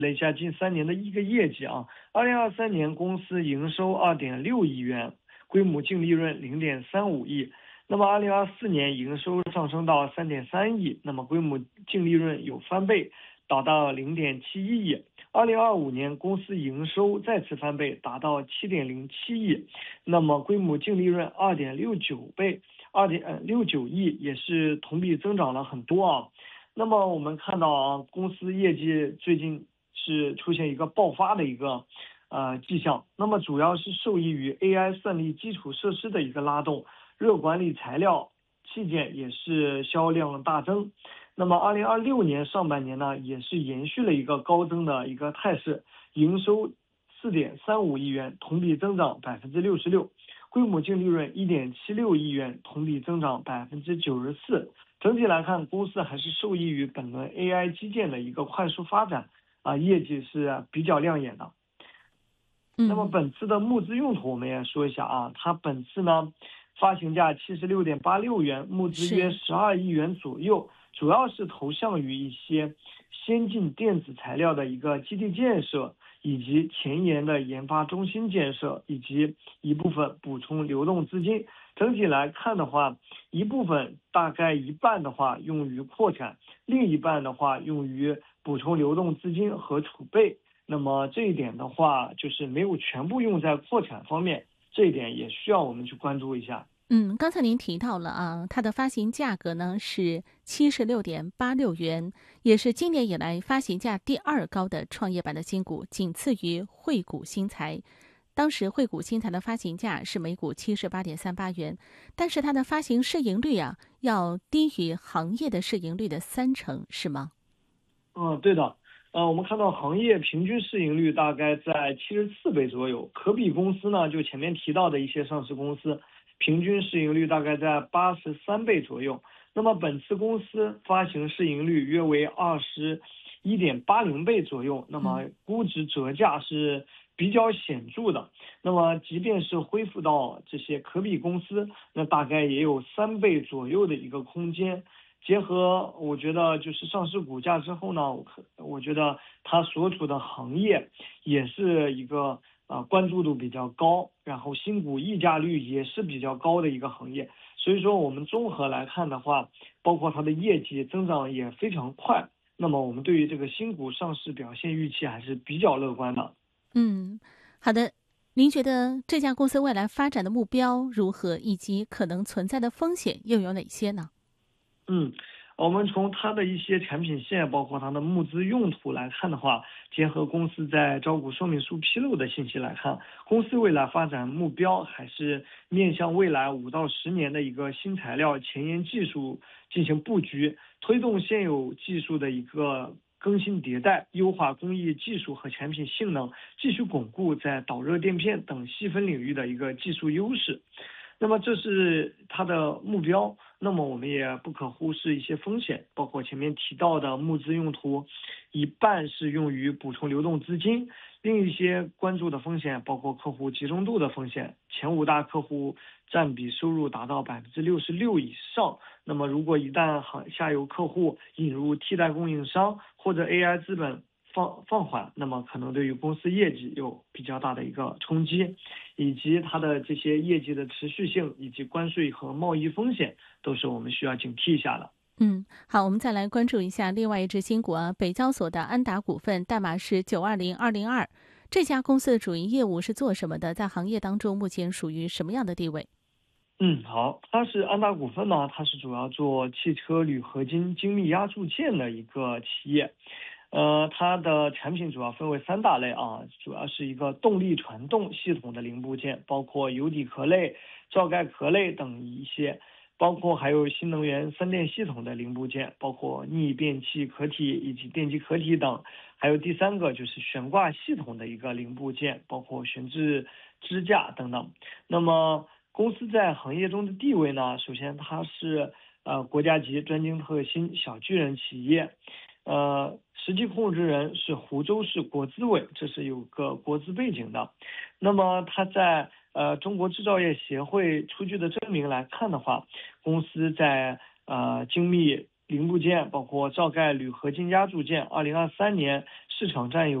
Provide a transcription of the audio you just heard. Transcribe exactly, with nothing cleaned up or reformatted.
了一下近三年的一个业绩啊，二零二三年公司营收二点六亿元，规模净利润零点三五亿。那么二零二四年营收上升到三点三亿，那么规模净利润有翻倍，达到零点七一亿。二零二五年公司营收再次翻倍，达到七点零七亿，那么规模净利润二点六九倍，二点六九亿，也是同比增长了很多啊。那么我们看到啊，公司业绩最近是出现一个爆发的一个呃迹象，那么主要是受益于 A I 算力基础设施的一个拉动，热管理材料器件也是销量大增。那么二零二六年上半年呢，也是延续了一个高增的一个态势，营收四点三五亿元，同比增长百分之六十六，规模净利润一点七六亿元，同比增长百分之九十四。整体来看，公司还是受益于本轮 A I 基建的一个快速发展啊，业绩是比较亮眼的。那么本次的募资用途我们也说一下啊，它本次呢发行价七十六点八六元，募资约十二亿元左右，主要是投向于一些先进电子材料的一个基地建设，以及前沿的研发中心建设，以及一部分补充流动资金。整体来看的话，一部分大概一半的话用于扩产，另一半的话用于补充流动资金和储备。那么这一点的话，就是没有全部用在扩产方面，这一点也需要我们去关注一下。 嗯，刚才您提到了啊，它的发行价格呢是七十六点八六元，也是今年以来发行价第二高的创业板的新股，仅次于汇谷新材。当时汇谷新材的发行价是每股七十八点三八元，但是它的发行市盈率啊要低于行业的市盈率的三成，是吗？ 嗯，对的。呃，我们看到行业平均市盈率大概在七十四倍左右，可比公司呢，就前面提到的一些上市公司，平均市盈率大概在八十三倍左右。那么本次公司发行市盈率约为二十一点八零倍左右，那么估值折价是比较显著的。那么即便是恢复到这些可比公司，那大概也有三倍左右的一个空间。结合我觉得就是上市股价之后呢，我我觉得它所处的行业也是一个呃关注度比较高，然后新股溢价率也是比较高的一个行业。所以说我们综合来看的话，包括它的业绩增长也非常快，那么我们对于这个新股上市表现预期还是比较乐观的。 嗯，好的。您觉得这家公司未来发展的目标如何，以及可能存在的风险又有哪些呢？ 嗯，我们从它的一些产品线，包括它的募资用途来看的话，结合公司在招股说明书披露的信息来看，公司未来发展目标还是面向未来五到十年的一个新材料前沿技术进行布局，推动现有技术的一个更新迭代，优化工艺技术和产品性能，继续巩固在导热垫片等细分领域的一个技术优势。那么这是它的目标，那么我们也不可忽视一些风险，包括前面提到的募资用途，一半是用于补充流动资金，另一些关注的风险包括客户集中度的风险，前五大客户占比收入达到百分之六十六以上，那么如果一旦行下游客户引入替代供应商或者 A I 资本放放缓，那么可能对于公司业绩有比较大的一个冲击，以及它的这些业绩的持续性，以及关税和贸易风险，都是我们需要警惕一下的。 嗯，好，我们再来关注一下另外一只新股啊，北交所的安达股份，代码是九二零二零二。这家公司的主营业务是做什么的？在行业当中目前属于什么样的地位？ 嗯，好，它是安达股份呢，它是主要做汽车铝合金精密压铸件的一个企业。呃，它的产品主要分为三大类啊，主要是一个动力传动系统的零部件，包括油底壳类、罩盖壳类等一些，包括还有新能源三电系统的零部件，包括逆变器壳体以及电机壳体等。还有第三个就是悬挂系统的一个零部件，包括悬置支架等等。那么公司在行业中的地位呢，首先它是呃国家级专精特新小巨人企业。呃，实际控制人是湖州市国资委，这是有个国资背景的。那么它在呃中国制造业协会出具的证明来看的话，公司在呃精密零部件，包括罩盖铝合金压铸件，二零二三年市场占有